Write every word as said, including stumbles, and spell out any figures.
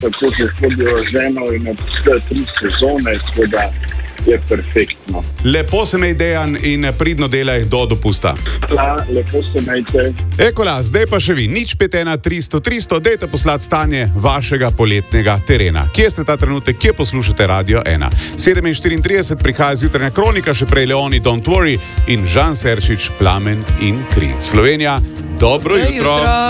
tako se hodijo ženo in vse tri sezone, tako da je perfektno. Lepo se me Dejan in pridno delaj do dopusta. Hvala, lepo se mejte. Ekola, zdaj pa še vi, nič pet ena tristo tristo, dajte poslati stanje vašega poletnega terena. Kje ste ta trenutek, kje poslušate Radio ena? sedem štiriintrideset prihaja zjutranja kronika, še prej Leoni Don't Worry in Žan Serčič Plamen in kri. Slovenija, dobro jutro.